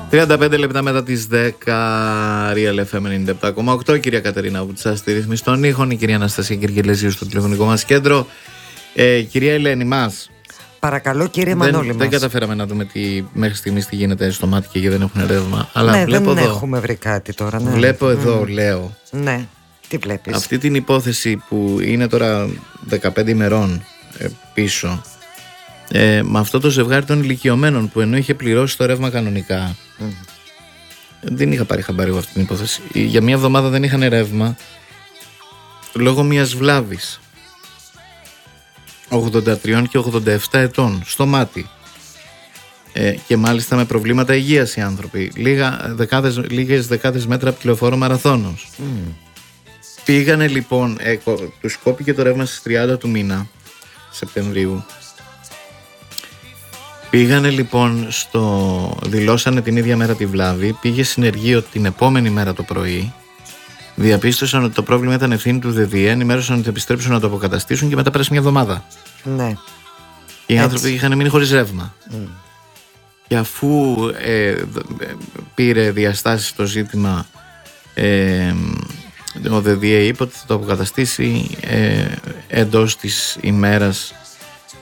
35 λεπτά μετά τις 10, Real FM 97,8. Κυρία Κατερίνα Βουτσά στη ρύθμιση των ήχων, η κυρία Αναστασία Κυρκελέζιου στο τηλεφωνικό μας κέντρο. Κυρία Ελένη μας. Παρακαλώ κύριε Μανώλη μας. Δεν καταφέραμε να δούμε μέχρι στιγμής τι γίνεται στο μάτι και γιατί δεν έχουν ρεύμα. Αλλά ναι, βλέπω δεν εδώ, έχουμε βρει κάτι τώρα. Ναι. Βλέπω εδώ, λέω. Ναι, τι βλέπεις? Αυτή την υπόθεση που είναι τώρα 15 ημερών πίσω. Με αυτό το ζευγάρι των ηλικιωμένων που ενώ είχε πληρώσει το ρεύμα κανονικά. Δεν είχα πάρει χαμπάρι αυτή την υπόθεση. Για μια εβδομάδα δεν είχαν ρεύμα λόγω μιας βλάβης 83 και 87 ετών στο μάτι, και μάλιστα με προβλήματα υγείας οι άνθρωποι, λίγες δεκάδες μέτρα από τηλεφόρο Μαραθώνος. Πήγανε λοιπόν, τους κόπηκε το ρεύμα στις 30 του μήνα Σεπτεμβρίου. Πήγανε λοιπόν δηλώσανε την ίδια μέρα τη βλάβη, πήγε συνεργείο την επόμενη μέρα το πρωί, διαπίστωσαν ότι το πρόβλημα ήταν ευθύνη του ΔΔΕ, ενημέρωσαν ότι θα επιστρέψουν να το αποκαταστήσουν και μετά πέρασε μια εβδομάδα. Ναι. Οι άνθρωποι είχαν μείνει χωρίς ρεύμα. Και αφού πήρε διαστάσεις το ζήτημα, ο ΔΔΕ είπε ότι θα το αποκαταστήσει εντός της ημέρας